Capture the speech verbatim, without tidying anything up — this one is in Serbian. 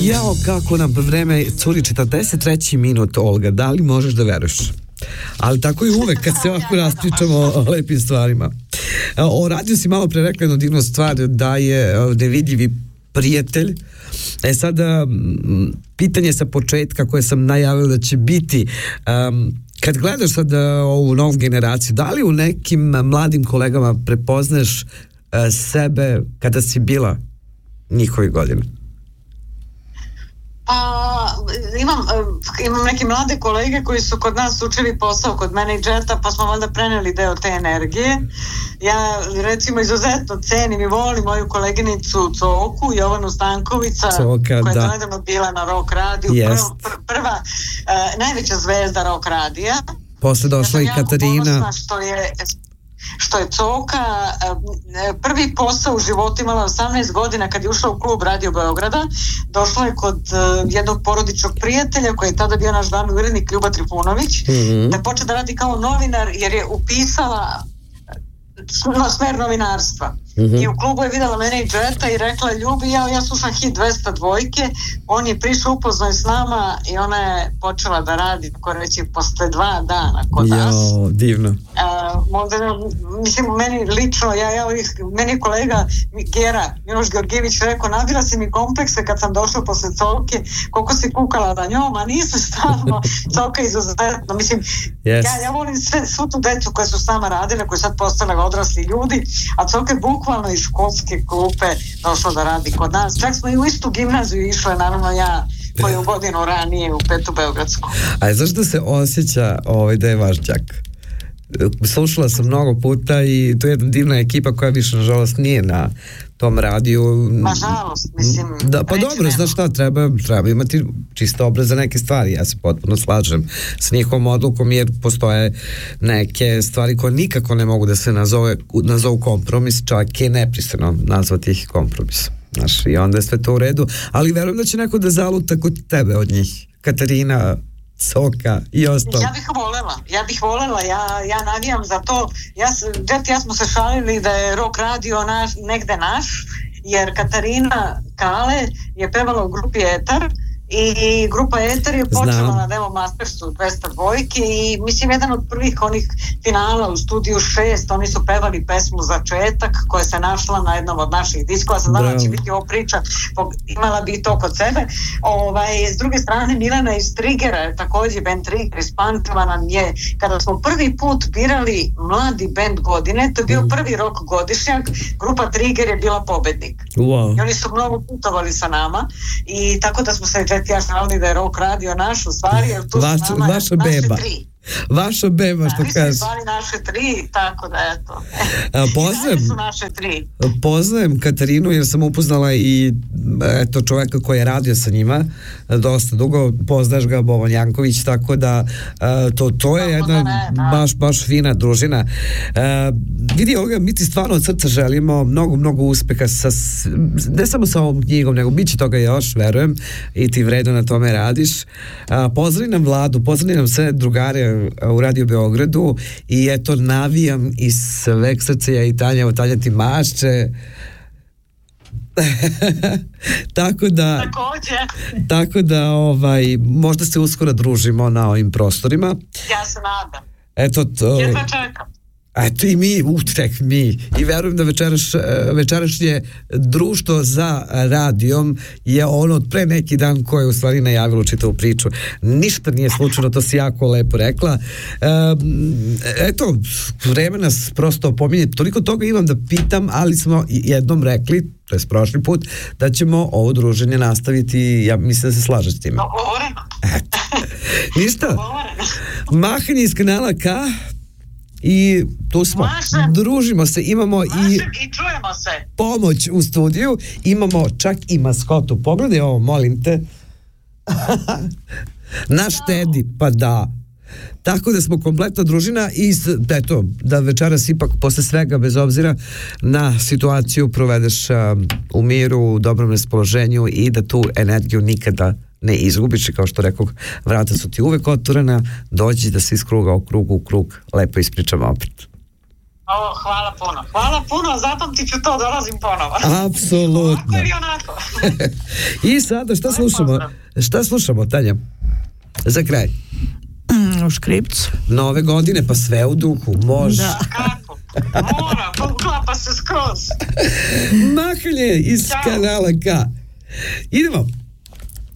Jao, kako nam vreme curi, četrdeset treći minut, Olga, da li možeš da veruješ? Ali tako i uvek kad se ovako raspričamo o lepim stvarima. O radiju si malo pre rekla jednu divnu stvar, da je nevidljivi prijatelj. E sada, pitanje sa početka koje sam najavila da će biti, um, kad gledaš sad ovu novu generaciju, da li u nekim mladim kolegama prepoznaš uh, sebe kada si bila njihovih godina? Pa imam, imam neke mlade kolege koji su kod nas učili posao kod menadžera, pa smo valjda preneli deo te energije. Ja recimo izuzetno cenim i volim moju koleginicu Coku, Jovanu Stankovića, Coka, koja je da. nedavno bila na Rock radiju, yes. prva, pr, prva uh, najveća zvezda Rock radija. Posle došla ja i Katarina. Što je što je Coka prvi posao u životu imala osamnaest godina kad je ušla u klub Radio Beograda. Došla je kod jednog porodičnog prijatelja koji je tada bio naš glavni urednik Ljuba Trifunović, mm-hmm. da počne da radi kao novinar jer je upisala smer novinarstva. Mm-hmm. I u klubu je videla mene i Džeta i rekla: Ljubi, ja, ja slušam hit dvesta dvojke. On je prišao, upoznao je s nama i ona je počela da radi, tako reći, posle dva dana kod jo, nas. Divno. Uh, možda, mislim, meni lično, ja, ja, meni je kolega Gera, Miloš Georgijević, rekao: nabila si mi komplekse kad sam došla posle Coke, koliko si kukala da njom, a nisu stvarno, Coka je izuzetno. Mislim, yes. ja, ja volim sve, svu tu decu koje su s nama radile, koje sad postale odrasli ljudi, a Coka je bukvalno iz školske klupe došla da radi kod nas. Čak smo i u istu gimnaziju išle, naravno ja koju godinu ranije u Petu Beogradsku. A zašto se osjeća ovaj, da je vaš đak? Slušala sam mnogo puta i to je jedna divna ekipa koja više nažalost nije na tom radiju. Nažalost, mislim. Da, pa dobro, znaš šta, treba, treba imati čisto obraz za neke stvari, ja se potpuno slažem s njihovom odlukom jer postoje neke stvari koje nikako ne mogu da se nazove, nazovu kompromis, čak je nepristojno nazvati ih kompromis. Znaš, i onda je sve to u redu, ali verujem da će neko da zaluta kod tebe od njih. Katarina, Coka i ostalo. Ja bih volela, ja bih volela, ja, ja navijam za to. Ja, Jet, ja smo se šalili da je Rock radio naš, negde naš, jer Katarina Kale je pevala u grupi Etar i grupa Etar je počela Znam. na Demo Mastersu dvesta dvojke i mislim jedan od prvih onih finala u studiju šest, oni su pevali pesmu Začetak koja se našla na jednom od naših diskova. Sam znala da će biti ovo priča, imala bi to kod sebe. Ovaj, s druge strane Milena iz Triggera, također band Trigger iz Pančeva nam je, kada smo prvi put birali mladi band godine, to je bio prvi rock godišnjak, grupa Trigger je bila pobednik. Wow. I oni su mnogo putovali sa nama i tako da smo se ja sam da je Rock radio naš u stvari, jer tu Vaš, su nama vaša naše beba. tri. Vaša beba, što kaže. Mi su stvari naše tri, tako da eto. Poznajem, su naše tri. Poznajem Katarinu jer sam upoznala i eto čoveka koji je radio sa njima dosta dugo, poznaš ga, Boban Janković, tako da to, to je jedna da ne, da. baš, baš fina družina. Uh, vidi Olga, mi ti stvarno od srca želimo mnogo, mnogo uspeha sa, ne samo sa ovom knjigom, nego bit će toga još, verujem, i ti vredno na tome radiš. Uh, pozdravi nam Vladu, pozdravi nam sve drugare u Radio Beogradu i eto navijam iz sveg srca ja i Tanja, od Tanja ti mašće. tako da Također. tako da ovaj, možda se uskoro družimo na ovim prostorima. Ja se nadam. Eto to. Jedva čekam. Eto i mi, utek mi. I verujem da večeraš, večerašnje društvo za radijom je ono od pre neki dan koje je u stvari najavilo čitavu priču. Ništa nije slučajno, to si jako lepo rekla. E, eto, vreme nas prosto pominje. Toliko toga imam da pitam, ali smo jednom rekli, to je prošli put, da ćemo ovo druženje nastaviti, ja mislim da se slažeš s tim. Dogovoreno. Eto. Ništa. Mahanje iz kanala K. I tu smo, Mašem. družimo se, imamo Mašem i, i čujemo se. pomoć u studiju, imamo čak i maskotu. Pogledaj ovo, molim te. Naš Teddy, pa da. Tako da smo kompletna družina i eto, da večeras ipak posle svega, bez obzira na situaciju, provedeš um, u miru, u dobrom raspoloženju i da tu energiju nikada ne izgubiš, kao što rekao, vrata su ti uvek otvorena, dođi da se iz kruga u krugu u krug lepo ispričamo opet. O, hvala puno. Hvala puno, zapamtit ću to, dolazim ponovo. Apsolutno. Ovako ili onako. I sada šta slušamo? Šta slušamo, Tanja? Za kraj. U škripcu. Nove godine, pa sve u duhu, može. Da. Kako? Mora, uklapa se skroz. Mahlje iz kanala K. Idemo.